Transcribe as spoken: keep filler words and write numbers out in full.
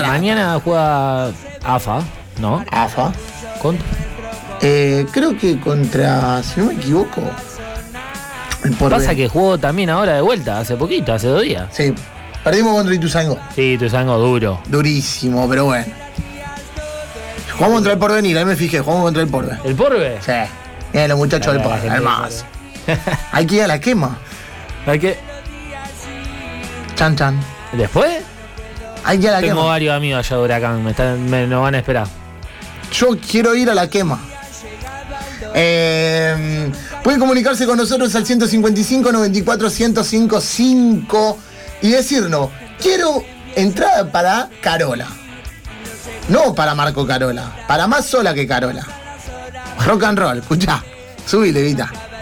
plata. Mañana juega A F A, ¿no? A F A. ¿Con? Eh, creo que contra, si no me equivoco, el Porvenir. Pasa que jugó también ahora de vuelta, hace poquito, hace dos días. Sí, perdimos contra Ituzaingó. Sí, Ituzaingó duro. Durísimo, pero bueno. Jugamos contra el Porvenir, ahí me fijé, jugamos contra el Porvenir. ¿El Porve? Sí. Miren los muchachos del La Porvenir, gente además. Hay que ir a la quema. Hay que. Chan, chan. ¿Después? Hay que ir a la Tengo quema. varios amigos allá de Huracán, me, están, me nos van a esperar. Yo quiero ir a la quema. Eh, pueden comunicarse con nosotros al ciento cincuenta y cinco, noventa y cuatro, ciento cinco, cinco y decirnos, quiero entrada para Carola. No para Marco Carola, para más sola que Carola. Rock and roll, escuchá, subile, Vita.